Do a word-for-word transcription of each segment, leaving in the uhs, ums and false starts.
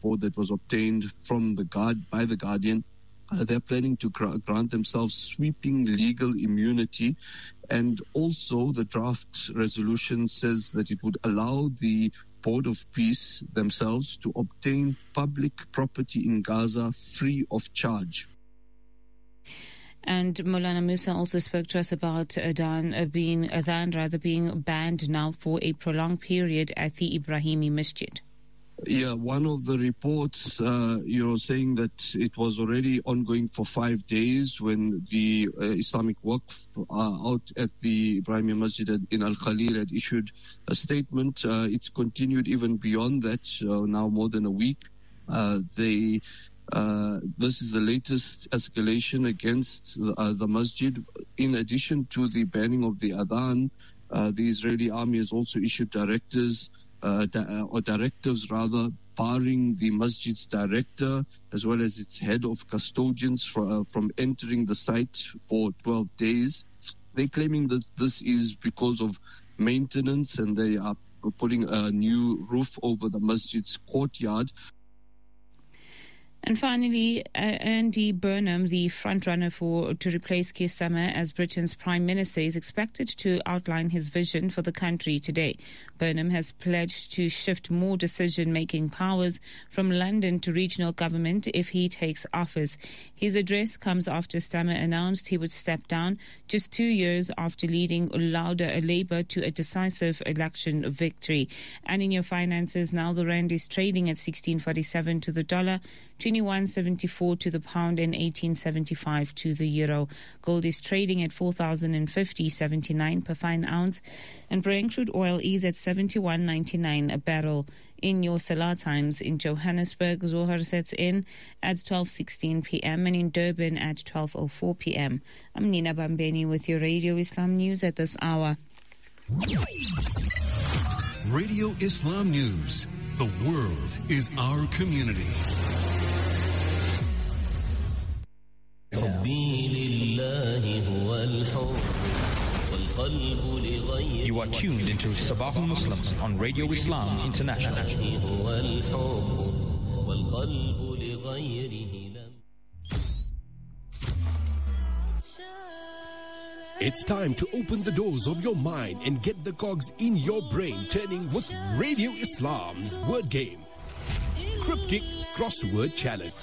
report that was obtained from the guard by the Guardian. Uh, they're planning to gra- grant themselves sweeping legal immunity, and also the draft resolution says that it would allow the Board of Peace themselves to obtain public property in Gaza free of charge. And Maulana Musa also spoke to us about Adhan uh, being Adhan rather being banned now for a prolonged period at the Ibrahimi Masjid. Yeah, one of the reports, uh, you know, saying that it was already ongoing for five days when the uh, Islamic Waqf uh, out at the Ibrahimi Masjid in Al-Khalil had issued a statement. Uh, it's continued even beyond that, uh, now more than a week. Uh, they, uh, this is the latest escalation against uh, the masjid. In addition to the banning of the Adhan, uh, the Israeli army has also issued directives Uh, di- or directives rather, barring the masjid's director as well as its head of custodians for, uh, from entering the site for twelve days. They're claiming that this is because of maintenance and they are putting a new roof over the masjid's courtyard. And finally, uh, Andy Burnham, the frontrunner for to replace Keir Starmer as Britain's Prime Minister, is expected to outline his vision for the country today. Burnham has pledged to shift more decision-making powers from London to regional government if he takes office. His address comes after Starmer announced he would step down just two years after leading Lauda Labour to a decisive election victory. And in your finances, now the rand is trading at sixteen forty-seven to the dollar, twenty-one seventy-four to the pound and eighteen seventy-five to the euro. Gold is trading at four thousand fifty dollars and seventy-nine cents per fine ounce, and Brent crude oil is at seventy-one ninety-nine a barrel. In your Salah times, in Johannesburg, Zohar sets in at twelve sixteen p.m. and in Durban at twelve oh four p.m. I'm Nina Bambeni with your Radio Islam News at this hour. Radio Islam News. The world is our community. You are tuned into Sabahul Muslims on Radio Islam International. It's time to open the doors of your mind and get the cogs in your brain turning with Radio Islam's word game. Cryptic Crossword Challenge.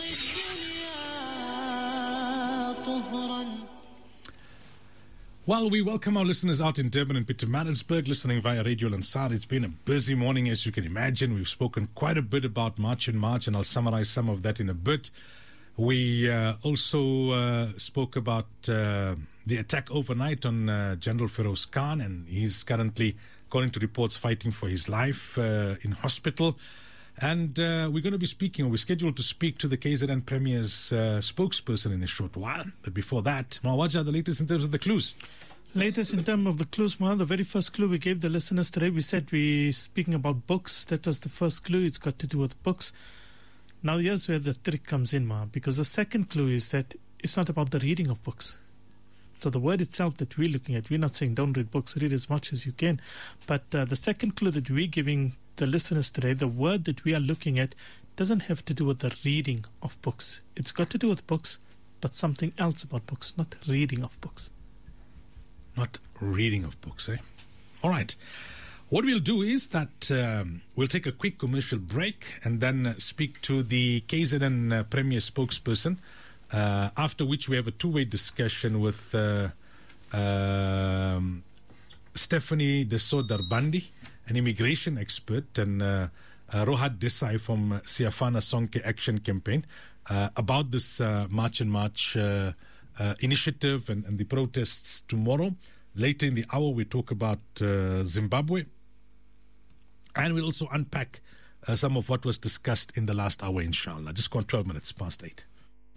Well, we welcome our listeners out in Durban and Pietermaritzburg listening via Radio Lansar. It's been a busy morning, as you can imagine. We've spoken quite a bit about March and March, and I'll summarize some of that in a bit. We uh, also uh, spoke about uh, the attack overnight on uh, General Feroz Khan, and he's currently, according to reports, fighting for his life uh, in hospital. And uh, we're going to be speaking, or we're scheduled to speak to the K Z N Premier's uh, spokesperson in a short while. But before that, Mawaja, the latest in terms of the clues. Latest in terms of the clues, Ma, the very first clue we gave the listeners today, we said we're speaking about books. That was the first clue. It's got to do with books. Now here's where the trick comes in, Ma, because the second clue is that it's not about the reading of books. So the word itself that we're looking at, we're not saying don't read books, read as much as you can. But uh, the second clue that we're giving the listeners today, the word that we are looking at doesn't have to do with the reading of books. It's got to do with books, but something else about books, not reading of books. Not reading of books, eh? All right. What we'll do is that um, we'll take a quick commercial break and then uh, speak to the K Z N uh, Premier spokesperson, uh, after which we have a two-way discussion with uh, um, Stephanie Deso-Darbandi, an immigration expert, and uh, uh, Rohat Desai from uh, Siafana Sonke Action Campaign uh, about this uh, March and March uh, uh, initiative and, and the protests tomorrow. Later in the hour, we talk about uh, Zimbabwe. And we'll also unpack uh, some of what was discussed in the last hour, inshallah. Just gone twelve minutes past eight.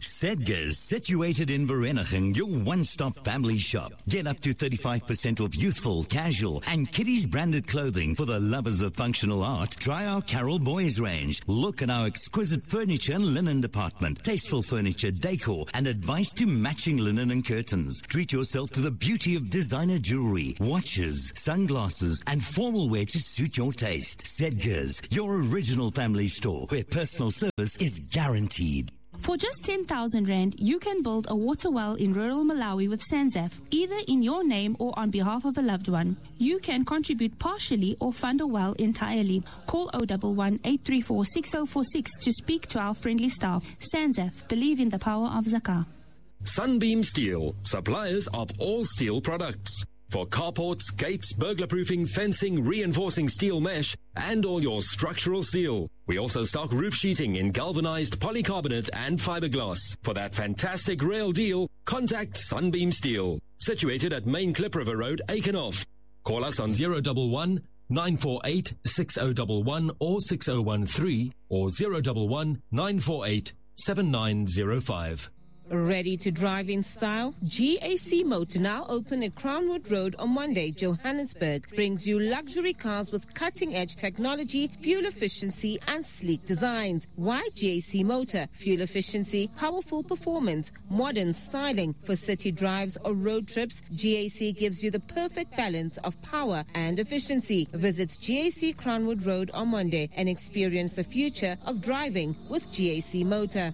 Sedgers, situated in Vereeniging, your one-stop family shop. Get up to thirty-five percent off youthful, casual, and kiddies branded clothing for the lovers of functional art. Try our Carol Boys range. Look at our exquisite furniture and linen department, tasteful furniture, decor, and advice to matching linen and curtains. Treat yourself to the beauty of designer jewelry, watches, sunglasses, and formal wear to suit your taste. Sedgers, your original family store where personal service is guaranteed. For just ten thousand rand, you can build a water well in rural Malawi with Sanzaf, either in your name or on behalf of a loved one. You can contribute partially or fund a well entirely. Call zero one one, eight three four, six zero four six to speak to our friendly staff. Sanzaf, believe in the power of Zakah. Sunbeam Steel, suppliers of all steel products. For carports, gates, burglar-proofing, fencing, reinforcing steel mesh, and all your structural steel. We also stock roof sheeting in galvanized polycarbonate and fiberglass. For that fantastic rail deal, contact Sunbeam Steel. Situated at Main Klip River Road, Aikenhof. Call us on zero one one, nine four eight, six zero one one or six zero one three or zero one one, nine four eight, seven nine zero five. Ready to drive in style? G A C Motor, now open at Crownwood Road on Monday, Johannesburg, brings you luxury cars with cutting-edge technology, fuel efficiency and sleek designs. Why G A C Motor? Fuel efficiency, powerful performance, modern styling. For city drives or road trips, G A C gives you the perfect balance of power and efficiency. Visit G A C Crownwood Road on Monday and experience the future of driving with G A C Motor.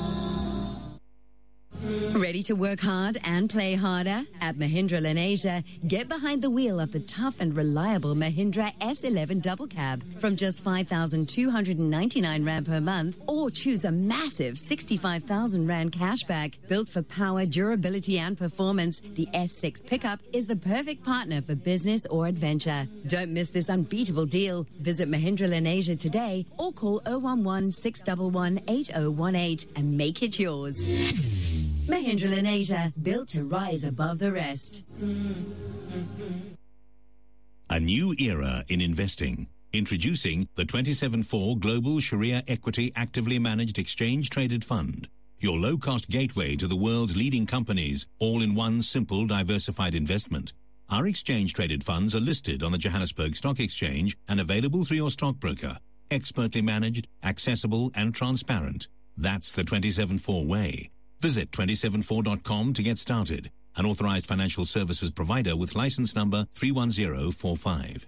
Ready to work hard and play harder? At Mahindra Lenasia, get behind the wheel of the tough and reliable Mahindra S eleven Double Cab from just five thousand two hundred ninety-nine rand per month, or choose a massive sixty-five thousand rand cashback. Built for power, durability and performance, the S six pickup is the perfect partner for business or adventure. Don't miss this unbeatable deal. Visit Mahindra Lenasia today or call zero one one, six one one, eight zero one eight and make it yours. Mahindra Lenasia, built to rise above the rest. A new era in investing. Introducing the twenty-seven four Global Sharia Equity Actively Managed Exchange Traded Fund. Your low-cost gateway to the world's leading companies, all in one simple diversified investment. Our exchange traded funds are listed on the Johannesburg Stock Exchange and available through your stockbroker. Expertly managed, accessible and transparent. That's the twenty-seven four way. Visit twenty-seven four dot com to get started. An authorized financial services provider with license number three one zero four five.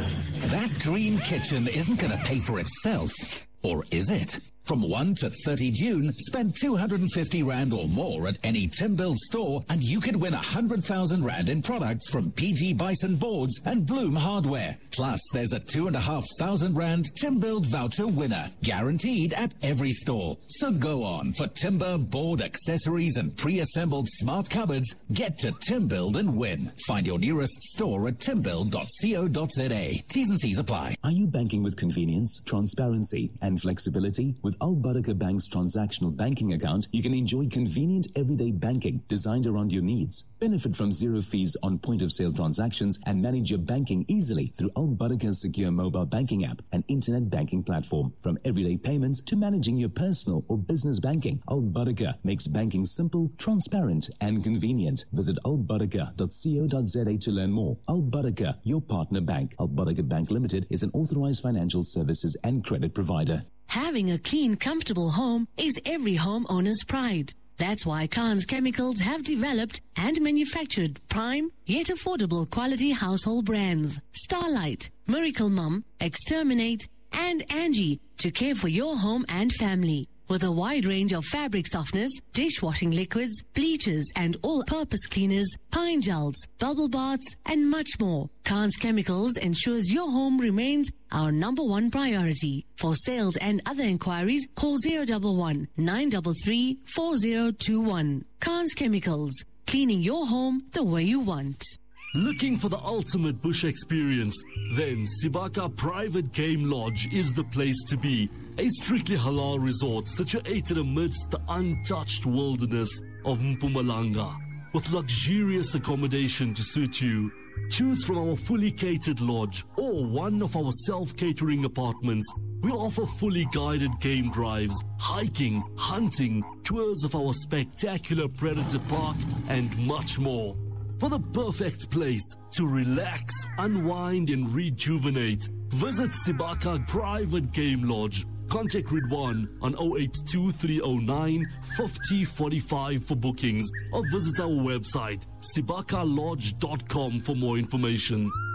That dream kitchen isn't going to pay for itself, or is it? From first to thirtieth June, spend two hundred fifty rand or more at any Timbuild store and you could win one hundred thousand rand in products from P G Bison Boards and Bloom Hardware. Plus, there's a two thousand five hundred rand Timbuild voucher winner, guaranteed at every store. So go on for timber, board, accessories and pre-assembled smart cupboards. Get to Timbuild and win. Find your nearest store at timbuild dot co dot za. T's and C's apply. Are you banking with convenience, transparency and flexibility? With Al Barakah Bank's transactional banking account, you can enjoy convenient everyday banking designed around your needs. Benefit from zero fees on point-of-sale transactions and manage your banking easily through Al Barakah's secure mobile banking app and internet banking platform. From everyday payments to managing your personal or business banking, Al Barakah makes banking simple, transparent and convenient. Visit al barakah dot co dot za to learn more. Al Barakah, your partner bank. Al Barakah Bank Limited is an authorized financial services and credit provider. Having a clean, comfortable home is every homeowner's pride. That's why Khan's Chemicals have developed and manufactured prime yet affordable quality household brands. Starlight, Miracle Mum, Exterminate, and Angie to care for your home and family. With a wide range of fabric softeners, dishwashing liquids, bleachers, and all-purpose cleaners, pine gels, bubble baths, and much more, Khan's Chemicals ensures your home remains our number one priority. For sales and other inquiries, call zero one one, nine three three, four zero two one. Khan's Chemicals, cleaning your home the way you want. Looking for the ultimate bush experience? Then Sibaka Private Game Lodge is the place to be. A strictly halal resort situated amidst the untouched wilderness of Mpumalanga. With luxurious accommodation to suit you, Choose from our fully catered lodge or one of our self-catering apartments. We offer fully guided game drives, hiking, hunting, tours of our spectacular Predator Park, and much more. For the perfect place to relax, unwind, and rejuvenate, visit Sibaka Private Game Lodge. Contact Ridwan on zero eight two three zero nine five zero four five for bookings or visit our website sibaka lodge dot com for more information.